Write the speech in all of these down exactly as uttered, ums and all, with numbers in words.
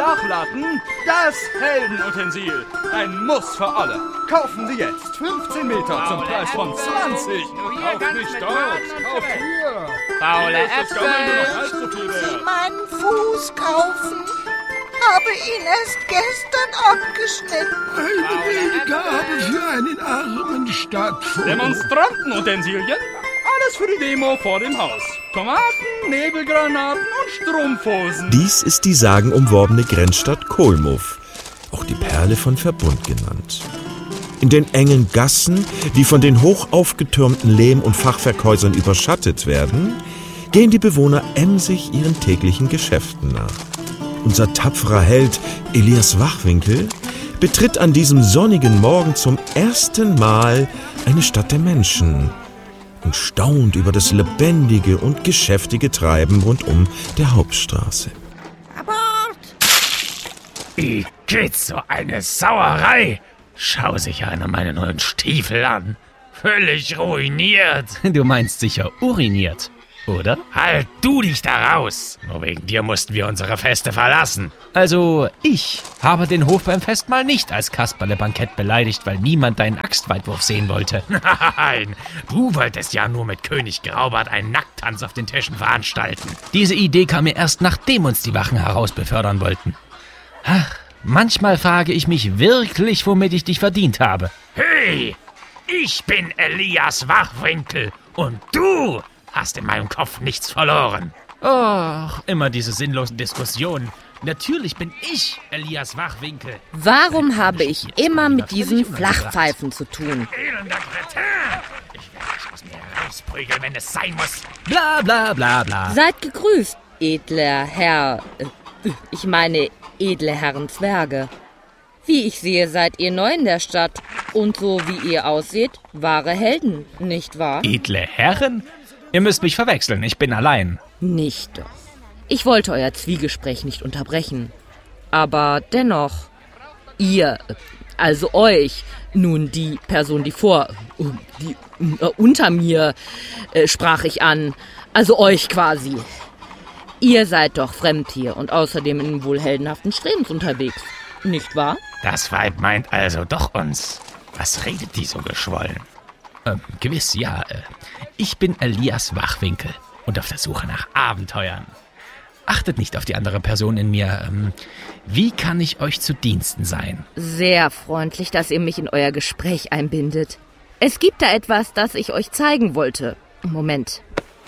Dachlatten, das Heldenutensil. Ein Muss für alle. Kaufen Sie jetzt fünfzehn Meter zum Preis von zwanzig. Kauft nicht dort, kauft hier. Faule Äpfel. Sie meinen Fuß kaufen? Habe ihn erst gestern abgeschnitten. Eine Gabe für einen armen Stadtvogel. Demonstrantenutensilien? Alles für die Demo vor dem Haus. Tomaten, Nebelgranaten und Strumpfhosen. Dies ist die sagenumworbene Grenzstadt Kolmov, auch die Perle von Verbund genannt. In den engen Gassen, die von den hoch aufgetürmten Lehm- und Fachwerkhäusern überschattet werden, gehen die Bewohner emsig ihren täglichen Geschäften nach. Unser tapferer Held Elias Wachwinkel betritt an diesem sonnigen Morgen zum ersten Mal eine Stadt der Menschen und staunt über das lebendige und geschäftige Treiben rundum der Hauptstraße. Abort! Wie geht so eine Sauerei? Schau sich einer meine neuen Stiefel an. Völlig ruiniert. Du meinst sicher uriniert, oder? Halt du dich da raus. Nur wegen dir mussten wir unsere Feste verlassen. Also, ich habe den Hof beim Festmahl nicht als Kasperle-Bankett beleidigt, weil niemand deinen Axtweitwurf sehen wollte. Nein, du wolltest ja nur mit König Graubart einen Nacktanz auf den Tischen veranstalten. Diese Idee kam mir erst, nachdem uns die Wachen herausbefördern wollten. Ach, manchmal frage ich mich wirklich, womit ich dich verdient habe. Hey, ich bin Elias Wachwinkel und du hast in meinem Kopf nichts verloren. Och, immer diese sinnlosen Diskussionen. Natürlich bin ich Elias Wachwinkel. Warum habe ich immer mit diesen Flachpfeifen zu tun? Elender Kretin! Ich werde dich aus mir rausprügeln, wenn es sein muss. Bla bla bla bla. Seid gegrüßt, edler Herr... Äh, ich meine, edle Herren Zwerge. Wie ich sehe, seid ihr neu in der Stadt. Und so wie ihr aussieht, wahre Helden, nicht wahr? Edle Herren? Ihr müsst mich verwechseln, ich bin allein. Nicht doch. Ich wollte euer Zwiegespräch nicht unterbrechen. Aber dennoch, ihr, also euch, nun die Person, die vor, die äh, unter mir, äh, sprach ich an, also euch quasi. Ihr seid doch fremd hier und außerdem in wohl heldenhaften Strebens unterwegs, nicht wahr? Das Weib meint also doch uns. Was redet die so geschwollen? Ähm, gewiss, ja. Äh, ich bin Elias Wachwinkel und auf der Suche nach Abenteuern. Achtet nicht auf die andere Person in mir. Ähm, wie kann ich euch zu Diensten sein? Sehr freundlich, dass ihr mich in euer Gespräch einbindet. Es gibt da etwas, das ich euch zeigen wollte. Moment.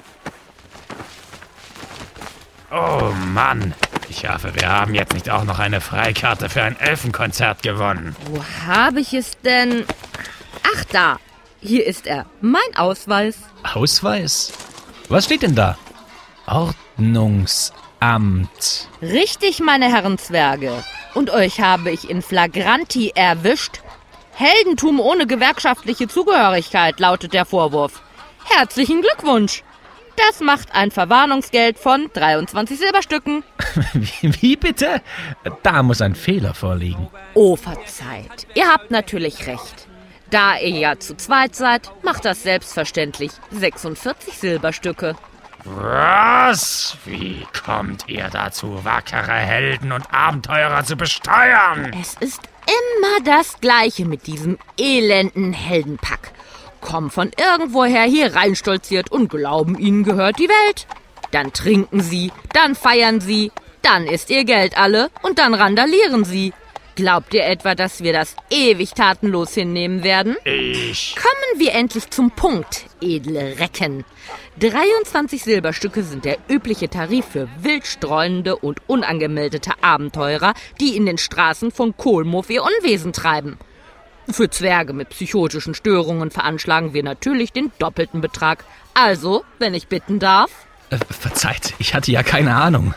Oh Mann, ich hoffe, wir haben jetzt nicht auch noch eine Freikarte für ein Elfenkonzert gewonnen. Wo habe ich es denn? Ach, da. Hier ist er. Mein Ausweis. Ausweis? Was steht denn da? Ordnungsamt. Richtig, meine Herren Zwerge. Und euch habe ich in Flagranti erwischt. Heldentum ohne gewerkschaftliche Zugehörigkeit, lautet der Vorwurf. Herzlichen Glückwunsch. Das macht ein Verwarnungsgeld von dreiundzwanzig Silberstücken. Wie, wie bitte? Da muss ein Fehler vorliegen. Oh, verzeiht. Ihr habt natürlich recht. Da ihr ja zu zweit seid, macht das selbstverständlich sechsundvierzig Silberstücke. Was? Wie kommt ihr dazu, wackere Helden und Abenteurer zu besteuern? Es ist immer das Gleiche mit diesem elenden Heldenpack. Kommen von irgendwoher hier reinstolziert und glauben, ihnen gehört die Welt. Dann trinken sie, dann feiern sie, dann ist ihr Geld alle und dann randalieren sie. Glaubt ihr etwa, dass wir das ewig tatenlos hinnehmen werden? Ich... Kommen wir endlich zum Punkt, edle Recken. dreiundzwanzig Silberstücke sind der übliche Tarif für wildstreunende und unangemeldete Abenteurer, die in den Straßen von Kolmov ihr Unwesen treiben. Für Zwerge mit psychotischen Störungen veranschlagen wir natürlich den doppelten Betrag. Also, wenn ich bitten darf... Äh, verzeiht, ich hatte ja keine Ahnung.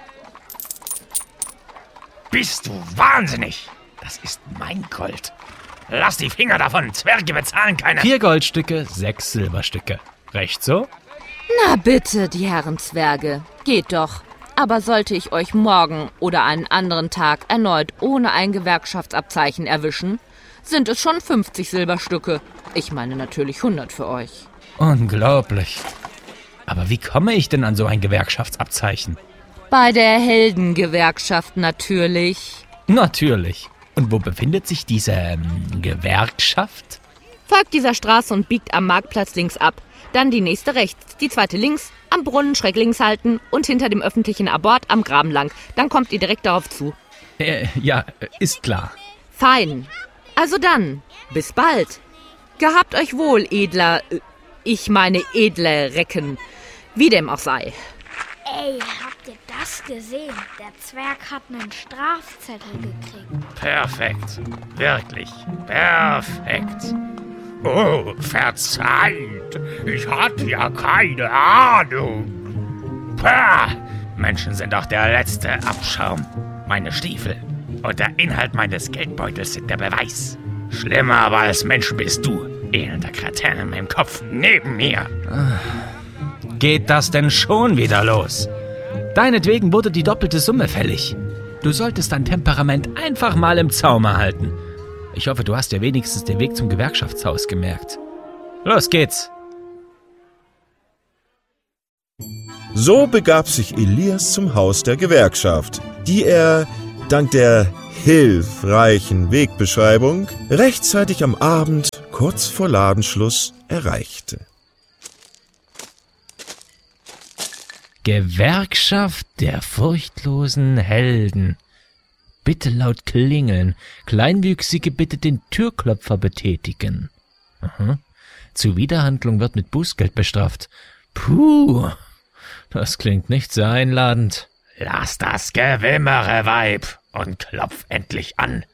Bist du wahnsinnig? Das ist mein Gold. Lass die Finger davon, Zwerge bezahlen keine... Vier Goldstücke, sechs Silberstücke. Recht so? Na bitte, die Herren Zwerge, geht doch. Aber sollte ich euch morgen oder einen anderen Tag erneut ohne ein Gewerkschaftsabzeichen erwischen, sind es schon fünfzig Silberstücke. Ich meine natürlich hundert für euch. Unglaublich. Aber wie komme ich denn an so ein Gewerkschaftsabzeichen? Bei der Heldengewerkschaft natürlich. Natürlich. Und wo befindet sich diese ähm, Gewerkschaft? Folgt dieser Straße und biegt am Marktplatz links ab. Dann die nächste rechts, die zweite links, am Brunnen schräg links halten und hinter dem öffentlichen Abort am Graben lang. Dann kommt ihr direkt darauf zu. Äh, ja, ist klar. Fein. Also dann, bis bald. Gehabt euch wohl, edler, äh, ich meine edle Recken. Wie dem auch sei. Ey, habt ihr das gesehen? Der Zwerg hat einen Strafzettel gekriegt. Perfekt. Wirklich. Perfekt. Oh, verzeiht. Ich hatte ja keine Ahnung. Pah! Menschen sind doch der letzte Abschaum. Meine Stiefel und der Inhalt meines Geldbeutels sind der Beweis. Schlimmer aber als Mensch bist du, elender Kretin im Kopf neben mir. Geht das denn schon wieder los? Deinetwegen wurde die doppelte Summe fällig. Du solltest dein Temperament einfach mal im Zaume halten. Ich hoffe, du hast dir wenigstens den Weg zum Gewerkschaftshaus gemerkt. Los geht's! So begab sich Elias zum Haus der Gewerkschaft, die er, dank der hilfreichen Wegbeschreibung, rechtzeitig am Abend, kurz vor Ladenschluss, erreichte. Gewerkschaft der furchtlosen Helden. Bitte laut klingeln. Kleinwüchsige bitte den Türklopfer betätigen. Aha. Zuwiderhandlung wird mit Bußgeld bestraft. Puh, das klingt nicht sehr einladend. Lass das Gewimmere, Weib, und klopf endlich an.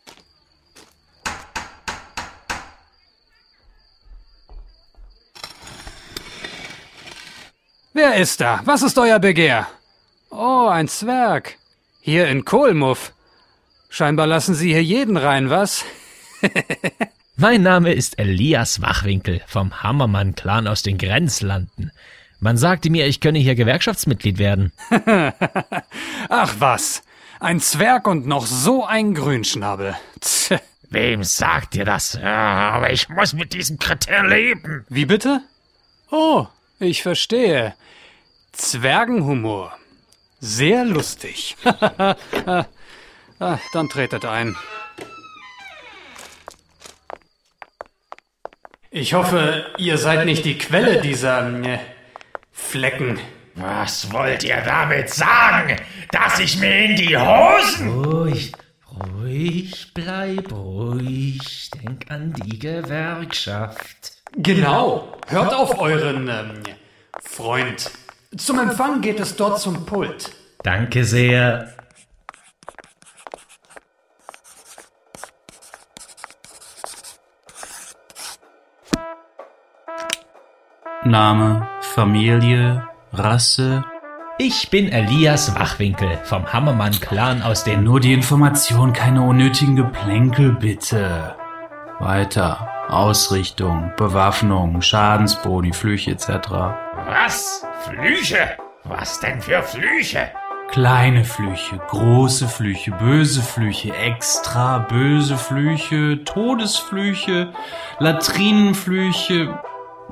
Wer ist da? Was ist euer Begehr? Oh, ein Zwerg. Hier in Kolmuff. Scheinbar lassen Sie hier jeden rein, was? Mein Name ist Elias Wachwinkel vom Hammermann-Clan aus den Grenzlanden. Man sagte mir, ich könne hier Gewerkschaftsmitglied werden. Ach was, ein Zwerg und noch so ein Grünschnabel. Tch. Wem sagt ihr das? Ja, aber ich muss mit diesem Kretin leben. Wie bitte? Oh, ich verstehe. Zwergenhumor. Sehr lustig. Ah, dann tretet ein. Ich hoffe, ihr seid nicht die Quelle dieser äh, Flecken. Was wollt ihr damit sagen? Dass ich mir in die Hosen... Ruhig, ruhig, bleib ruhig. Denk an die Gewerkschaft. Genau. Hört auf euren ähm, Freund. Zum Empfang geht es dort zum Pult. Danke sehr. Name, Familie, Rasse. Ich bin Elias Wachwinkel vom Hammermann-Clan aus den... Nur die Information, keine unnötigen Geplänkel, bitte. Weiter. Ausrichtung, Bewaffnung, Schadensboni, Flüche et cetera. Was? Flüche? Was denn für Flüche? Kleine Flüche, große Flüche, böse Flüche, extra böse Flüche, Todesflüche, Latrinenflüche...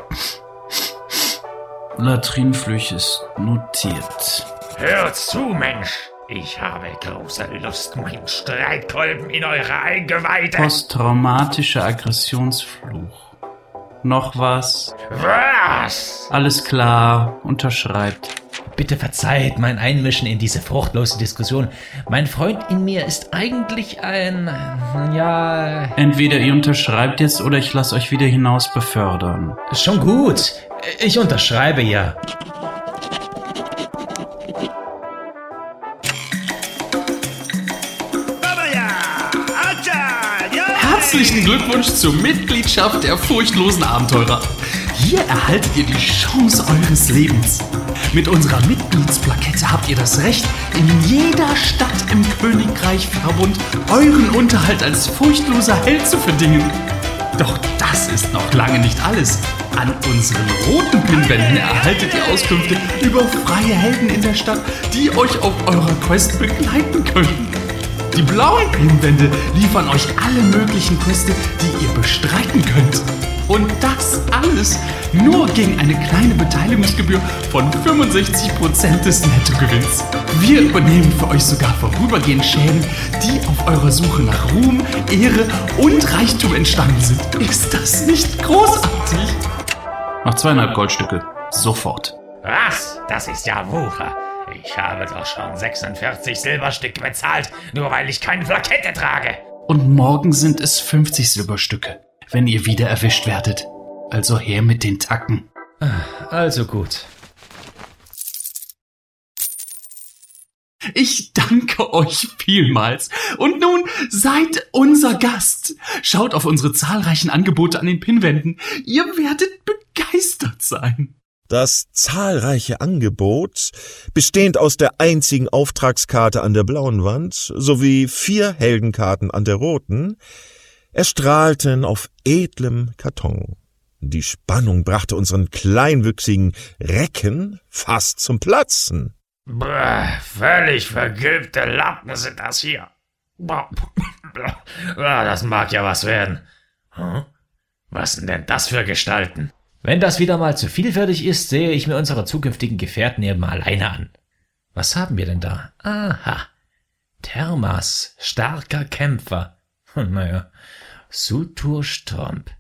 Latrinenflüche ist notiert. Hör zu, Mensch! Ich habe große Lust, meinen Streitkolben in eure Eingeweide... Posttraumatischer Aggressionsfluch. Noch was? Was? Alles klar, unterschreibt. Bitte verzeiht mein Einmischen in diese fruchtlose Diskussion. Mein Freund in mir ist eigentlich ein... ja... Entweder ihr unterschreibt jetzt oder ich lasse euch wieder hinaus befördern. Schon gut. Ich unterschreibe ja. Herzlichen Glückwunsch zur Mitgliedschaft der furchtlosen Abenteurer. Hier erhaltet ihr die Chance eures Lebens. Mit unserer Mitgliedsplakette habt ihr das Recht, in jeder Stadt im Königreich Verbund euren Unterhalt als furchtloser Held zu verdingen. Doch das ist noch lange nicht alles. An unseren roten Pinnwänden erhaltet ihr Auskünfte über freie Helden in der Stadt, die euch auf eurer Quest begleiten können. Die blauen Pinnwände liefern euch alle möglichen Queste, die ihr bestreiten könnt. Und das alles nur gegen eine kleine Beteiligungsgebühr von fünfundsechzig Prozent des Nettogewinns. Wir übernehmen für euch sogar vorübergehend Schäden, die auf eurer Suche nach Ruhm, Ehre und Reichtum entstanden sind. Ist das nicht großartig? Noch zweieinhalb Goldstücke. Sofort. Was? Das ist ja Wucher. Ich habe doch schon sechsundvierzig Silberstücke bezahlt, nur weil ich keine Plakette trage. Und morgen sind es fünfzig Silberstücke, wenn ihr wieder erwischt werdet. Also her mit den Tacken. Also gut. Ich danke euch vielmals. Und nun seid unser Gast. Schaut auf unsere zahlreichen Angebote an den Pinnwänden. Ihr werdet begeistert sein. Das zahlreiche Angebot, bestehend aus der einzigen Auftragskarte an der blauen Wand sowie vier Heldenkarten an der roten, erstrahlten auf edlem Karton. Die Spannung brachte unseren kleinwüchsigen Recken fast zum Platzen. Bäh, völlig vergilbte Lappen sind das hier. Das mag ja was werden. Hm? Was sind denn das für Gestalten? Wenn das wieder mal zu vielfältig ist, sehe ich mir unsere zukünftigen Gefährten eben alleine an. Was haben wir denn da? Aha. Thermas, starker Kämpfer. Naja, Sutur Stromp.